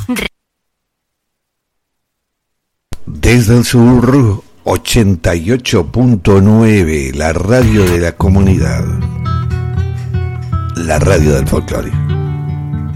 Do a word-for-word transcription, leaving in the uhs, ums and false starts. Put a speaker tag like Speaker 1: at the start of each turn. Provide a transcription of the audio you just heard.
Speaker 1: Desde el sur, ochenta y ocho punto nueve, la radio de la comunidad, la radio del folclore.